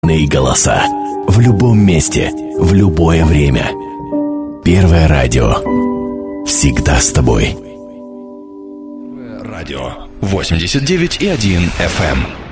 голоса. В любом месте, в любое время. Первое радио. Всегда с тобой. Радио 89,1 FM.